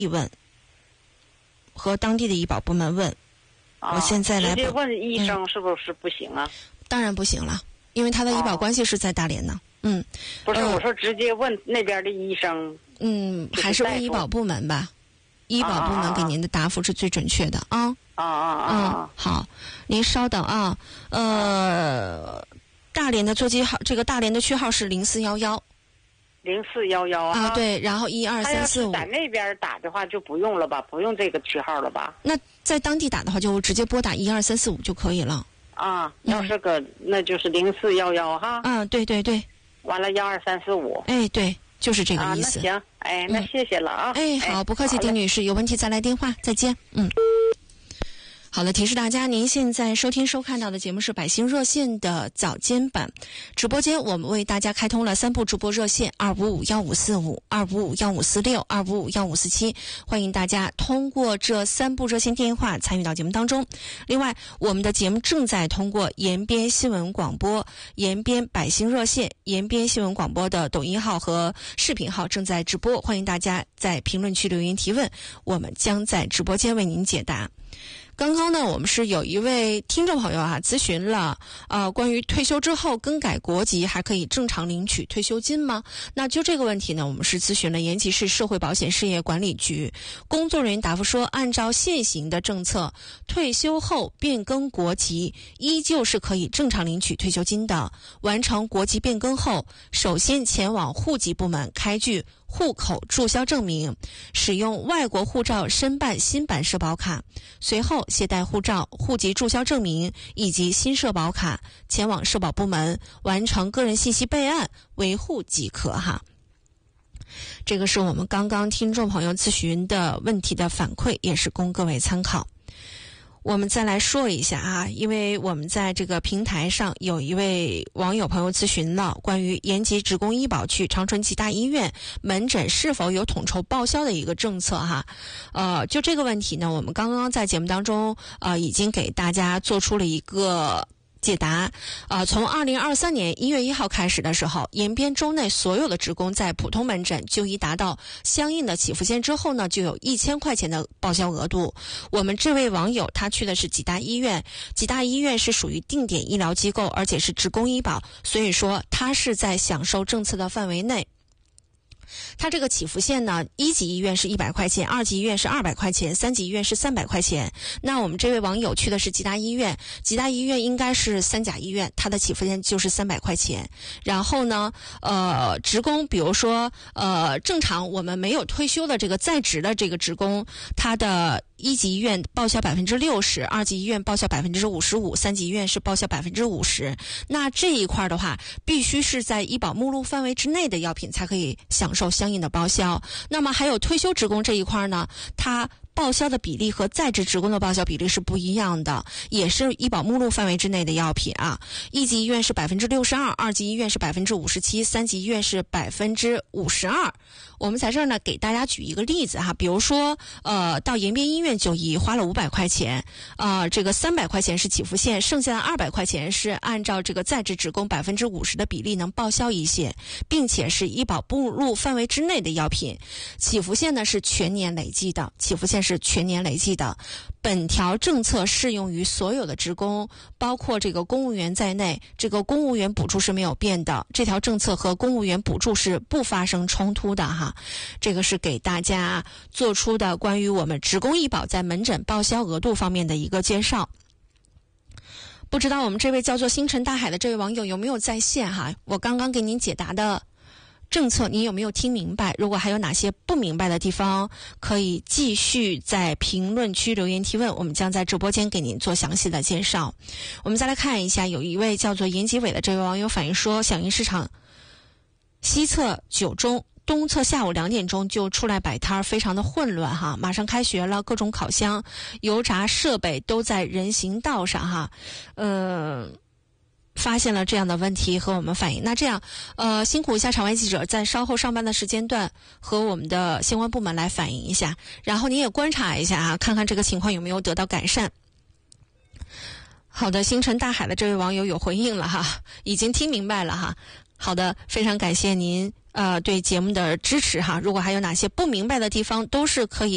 一问，和当地的医保部门问。我现在来直接问医生是不是不行啊？ 当然不行了，因为他的医保关系是在大连呢。 不是，我说直接问那边的医生。 还是问医保部门吧，医保部门给您的答复是最准确的啊。好，您稍等啊。大连的座机号，这个大连的区号是0411。 0411啊。 对，然后12345。 在那边打的话就不用了吧？不用这个区号了吧？ 那在当地打的话，就直接拨打12345就可以了。 要是个那就是0411哈。 对对对。 完了12345。 哎，对，就是这个意思。 那行，那谢谢了啊。 好，不客气，丁女士，有问题再来电话，再见。好的，提示大家，您现在收听收看到的节目是百姓热线的早间版直播间，我们为大家开通了3部直播热线2551545、2551546、2551547，欢迎大家通过这3部热线电话参与到节目当中。另外，我们的节目正在通过延边新闻广播、延边百姓热线、延边新闻广播的抖音号和视频号正在直播，欢迎大家在评论区留言提问，我们将在直播间为您解答。刚刚呢，我们是有一位听众朋友咨询了关于退休之后更改国籍还可以正常领取退休金吗？那就这个问题呢，我们是咨询了延吉市社会保险事业管理局，工作人员答复说，按照现行的政策，退休后变更国籍依旧是可以正常领取退休金的。完成国籍变更后，首先前往户籍部门开具户口注销证明，使用外国护照申办新版社保卡，随后携带护照、户籍注销证明以及新社保卡前往社保部门完成个人信息备案维护即可哈。这个是我们刚刚听众朋友咨询的问题的反馈，也是供各位参考。我们再来说一下因为我们在这个平台上有一位网友朋友咨询了关于延吉职工医保区长春吉大医院门诊是否有统筹报销的一个政策就这个问题呢，我们刚刚在节目当中已经给大家做出了一个解答。从2023年1月1号开始的时候，延边州内所有的职工在普通门诊就医达到相应的起付线之后呢，就有1000块钱的报销额度。我们这位网友他去的是吉大医院，吉大医院是属于定点医疗机构，而且是职工医保，所以说他是在享受政策的范围内。它这个起付线呢，1级医院是100块钱，2级医院是200块钱，3级医院是300块钱。那我们这位网友去的是吉大医院，吉大医院应该是3甲医院，它的起付线就是300块钱。然后呢，职工比如说正常我们没有退休的这个在职的这个职工，他的1级医院报销60%，2级医院报销55%，3级医院是报销50%。那这一块的话，必须是在医保目录范围之内的药品才可以享受相应的报销。那么还有退休职工这一块呢，他报销的比例和在职职工的报销比例是不一样的，也是医保目录范围之内的药品1级医院是62%，2级医院是57%，3级医院是52%。我们在这儿呢给大家举一个例子比如说到延边医院就医花了500块钱，这个300块钱是起付线，剩下的200块钱是按照这个在职职工50%的比例能报销一些，并且是医保目录范围之内的药品。起付线呢是全年累计的，本条政策适用于所有的职工，包括这个公务员在内，这个公务员补助是没有变的，这条政策和公务员补助是不发生冲突的这个是给大家做出的关于我们职工医保在门诊报销额度方面的一个介绍。不知道我们这位叫做星辰大海的这位网友有没有在线我刚刚给您解答的政策您有没有听明白？如果还有哪些不明白的地方，可以继续在评论区留言提问，我们将在直播间给您做详细的介绍。我们再来看一下，有一位叫做延吉伟的这位网友反映说，小营市场西侧9中东侧下午2点钟就出来摆摊，非常的混乱马上开学了，各种烤箱、油炸设备都在人行道上发现了这样的问题和我们反映。那这样辛苦一下场外记者在稍后上班的时间段和我们的相关部门来反映一下，然后您也观察一下看看这个情况有没有得到改善。好的，星辰大海的这位网友有回应了已经听明白了好的，非常感谢您对节目的支持如果还有哪些不明白的地方，都是可以